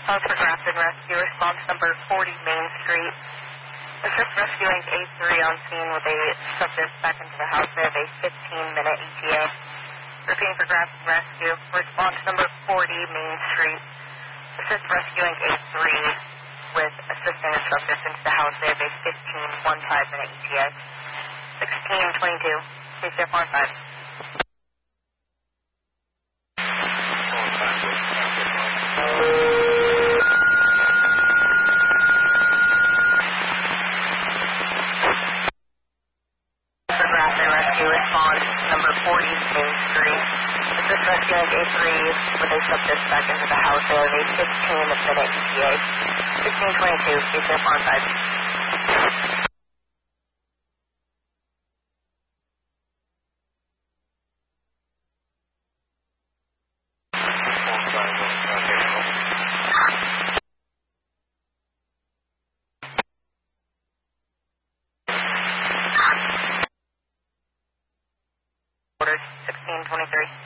Calls for Grafton Rescue, response number 40 Main Street. Assist rescuing A3 on scene with a subject back into the house. They have a 15-minute ETA. Repeating for Grafton Rescue, response number 40 Main Street. Assist rescuing A3 with assisting a subject into the house. They have a 15-minute ETA. 1622, please step on 5. Response number 40 Main Street. Assist rescuing A3 with a subject back into the house. They have a 15-minute ETA. 1622, please step on 5. Order 1623.